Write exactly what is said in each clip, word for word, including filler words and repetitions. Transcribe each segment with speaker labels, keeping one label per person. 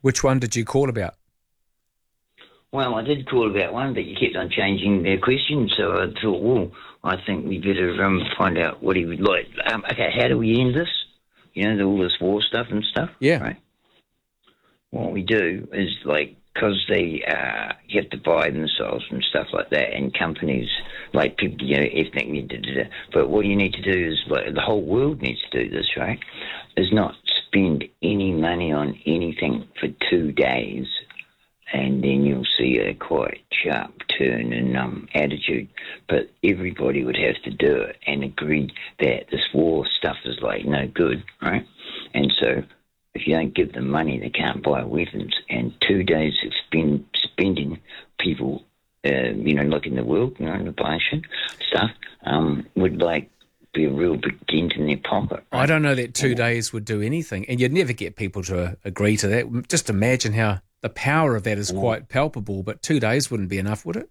Speaker 1: Which one did you call about?
Speaker 2: Well, I did call about one, but you kept on changing their questions, so I thought, well, I think we better um, find out what he would like. Um, okay, how do we end this? You know, all this war stuff and stuff?
Speaker 1: Yeah.
Speaker 2: Right? What we do is, like, because they uh, have to buy themselves and stuff like that, and companies, like people, you know, ethnic, da, da, da. But what you need to do is, like, the whole world needs to do this, right? Is not spend any money on anything for two days, and then you'll see a quite sharp turn in um, attitude. But everybody would have to do it and agree that this war stuff is, like, no good, right? And so if you don't give them money, they can't buy weapons. And two days of spend, spending people, uh, you know, like in the world, you know, the buying stuff, um, would, like, be a real big dent in their pocket. Right?
Speaker 1: I don't know that two days would do anything, and you'd never get people to agree to that. Just imagine how the power of that is quite palpable, but two days wouldn't be enough, would it?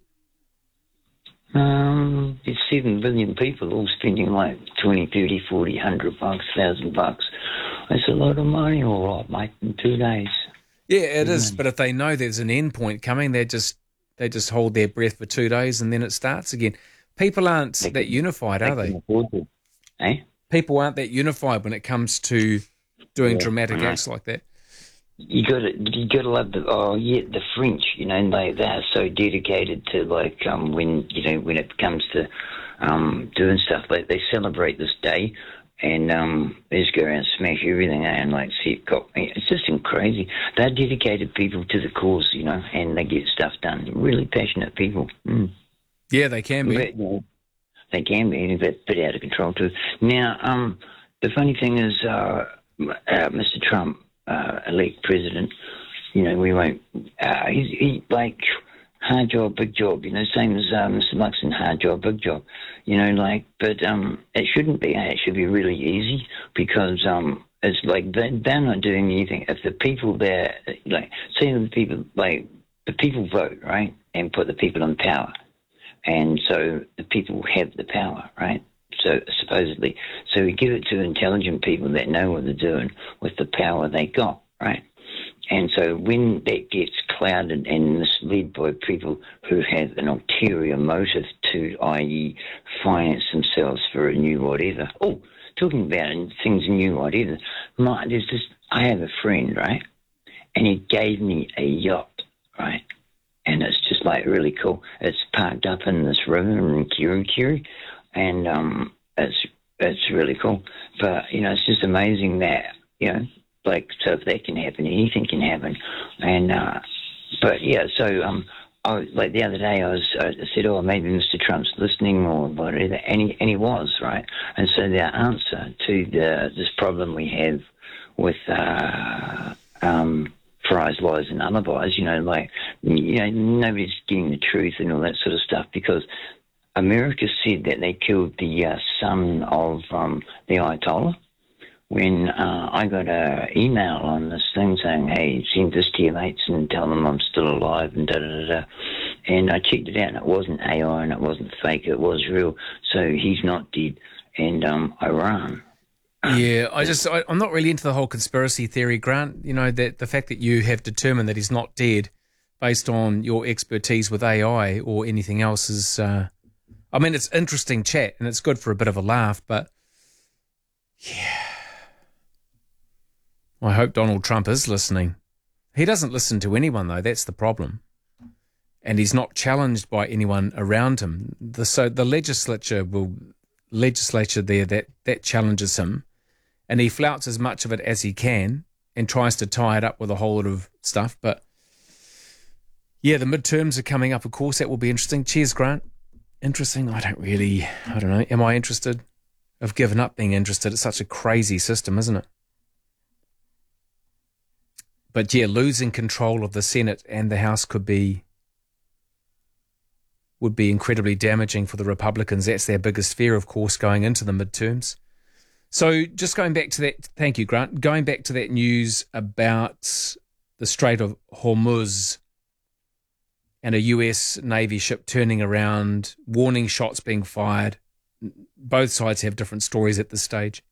Speaker 2: Um, there's seven billion people all spending like twenty, thirty, forty, one hundred bucks, one thousand bucks. That's a lot of money, all right, mate, in two days.
Speaker 1: Yeah, it mm. is, but if they know there's an end point coming, they just they just hold their breath for two days and then it starts again. People aren't they that can, unified, are they?
Speaker 2: they? Eh?
Speaker 1: People aren't that unified when it comes to doing yeah, dramatic acts like that.
Speaker 2: You got to, you got to love the oh yeah the French, you know, they they are so dedicated to like um when you know when it comes to um doing stuff like they celebrate this day and um they just go around and smash everything and like see it got it's just crazy. They're dedicated people to the cause, you know, and they get stuff done. Really passionate people. Mm.
Speaker 1: Yeah, they can be.
Speaker 2: But, you know, they can be, a bit, bit out of control too. Now, um, the funny thing is, uh, uh, Mister Trump, uh, elect president, you know, we won't, uh, he's he, like, hard job, big job, you know, same as uh, Mister Luxon, hard job, big job, you know, like, but um, it shouldn't be, it should be really easy because um, it's like they, they're not doing anything. If the people there, like, say the people, like, the people vote, right, and put the people in power. And so the people have the power, right? So supposedly, so we give it to intelligent people that know what they're doing with the power they got, right? And so when that gets clouded and misled by people who have an ulterior motive to, that is finance themselves for a new whatever. Oh, talking about things new whatever, my, there's this, I have a friend, right? And he gave me a yacht, right? And it's just like really cool. It's parked up in this river in Kirikiri, and um, it's it's really cool. But you know, it's just amazing that you know, like, so if that can happen, anything can happen. And uh, but yeah, so um, I was, like the other day, I was I said, oh, maybe Mister Trump's listening or whatever, and he and he was, right. And so the answer to the this problem we have with uh, um. fries, lies and alibis, you know, like, you know, nobody's getting the truth and all that sort of stuff because America said that they killed the uh, son of um, the Ayatollah. When uh, I got an email on this thing saying, hey, send this to your mates and tell them I'm still alive and da-da-da-da. And I checked it out and it wasn't A I and it wasn't fake, it was real. So he's not dead. And um, Iran...
Speaker 1: Yeah, I just, I, I'm not really into the whole conspiracy theory, Grant. You know, that the fact that you have determined that he's not dead based on your expertise with A I or anything else is, uh, I mean, it's interesting chat and it's good for a bit of a laugh, but yeah. I hope Donald Trump is listening. He doesn't listen to anyone, though. That's the problem. And he's not challenged by anyone around him. The, so the legislature will, legislature there, that, that challenges him. And he flouts as much of it as he can and tries to tie it up with a whole lot of stuff. But, yeah, the midterms are coming up, of course. That will be interesting. Cheers, Grant. Interesting? I don't really, I don't know. Am I interested? I've given up being interested. It's such a crazy system, isn't it? But, yeah, losing control of the Senate and the House could be, would be incredibly damaging for the Republicans. That's their biggest fear, of course, going into the midterms. So just going back to that, thank you, Grant, going back to that news about the Strait of Hormuz and a U S Navy ship turning around, warning shots being fired. Both sides have different stories at this stage.